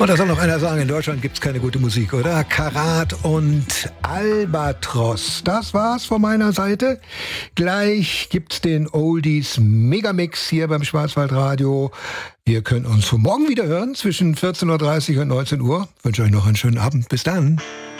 Und da soll noch einer sagen, in Deutschland gibt es keine gute Musik, oder? Karat und Albatros. Das war's von meiner Seite. Gleich gibt's den Oldies Megamix hier beim Schwarzwaldradio. Ihr könnt uns morgen wieder hören zwischen 14.30 Uhr und 19 Uhr. Ich wünsche euch noch einen schönen Abend. Bis dann.